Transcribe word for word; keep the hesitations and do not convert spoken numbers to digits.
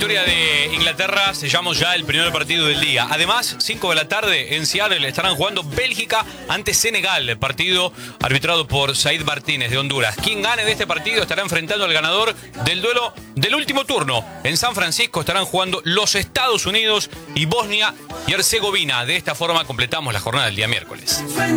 victoria de Inglaterra, sellamos ya el primer partido del día. Además, cinco de la tarde en Seattle estarán jugando Bélgica ante Senegal, el partido arbitrado por Said Martínez de Honduras. Quien gane de este partido estará enfrentando al ganador del duelo del último turno. En San Francisco estarán jugando los Estados Unidos y Bosnia y Herzegovina. De esta forma completamos la jornada del día miércoles.